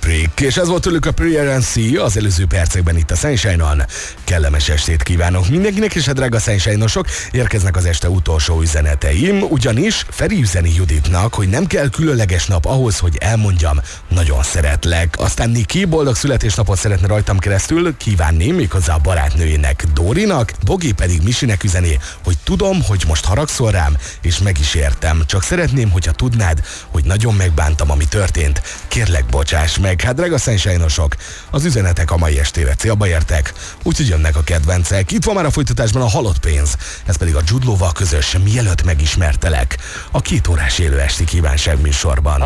Patrick, és ez volt tőlük a Prayer & Sea az előző percekben itt a Sunshine-on. Kellemes estét kívánok mindenkinek, és a drága Sunshine-osok, érkeznek az este utolsó üzeneteim, ugyanis Feri üzeni Juditnak, hogy nem kell különleges nap ahhoz, hogy elmondjam, nagyon szeretlek. Aztán Niki boldog születésnapot szeretne rajtam keresztül kívánni, méghozzá a barátnőjének, Dórinak, Bogi pedig Misinek üzeni, hogy tudom, hogy most haragszol rám, és meg is értem. Csak szeretném, hogyha tudnád, hogy nagyon megbántam, ami történt. Kérlek, bocsáss meg. Hát drága Sunshine-osok, az üzenetek a mai estére célba értek, úgyhogy jönnek a kedvencek. Itt van már a folytatásban a Halott pénz, ez pedig a Jude Law-val közös Mielőtt megismertelek, a 2 órás élő esti kívánság műsorban.